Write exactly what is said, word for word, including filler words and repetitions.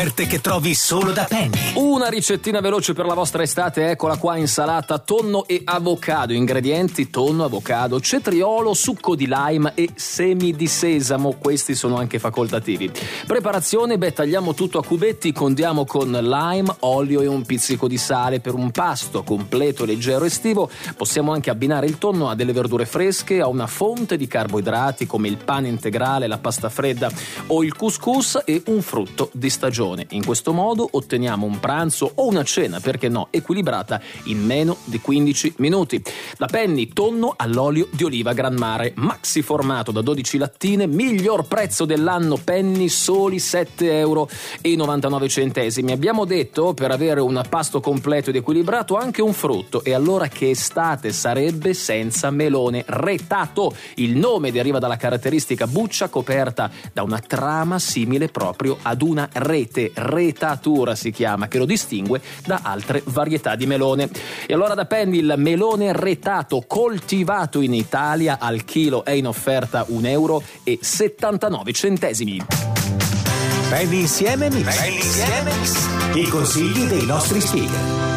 che trovi solo da Penny. Una ricettina veloce per la vostra estate, eccola qua: insalata, tonno e avocado. Ingredienti: tonno, avocado, cetriolo, succo di lime e semi di sesamo. Questi sono anche facoltativi. Preparazione: beh, tagliamo tutto a cubetti, condiamo con lime, olio e un pizzico di sale. Per un pasto completo, leggero, estivo, possiamo anche abbinare il tonno a delle verdure fresche, a una fonte di carboidrati come il pane integrale, la pasta fredda o il couscous e un frutto di stagione. In questo modo otteniamo un pranzo o una cena, perché no, equilibrata in meno di quindici minuti. Da Penny, tonno all'olio di oliva Gran Mare, maxi formato da dodici lattine, miglior prezzo dell'anno. Penny, soli sette euro e novantanove centesimi. Abbiamo detto, per avere un pasto completo ed equilibrato, anche un frutto. E allora che estate sarebbe senza melone retato? Il nome deriva dalla caratteristica buccia coperta da una trama simile proprio ad una rete. Retatura si chiama, che lo distingue da altre varietà di melone. E allora da Penny il melone retato coltivato in Italia al chilo è in offerta un euro e settantanove centesimi. Penny insieme mix. Penny insieme mix. I consigli dei nostri speaker.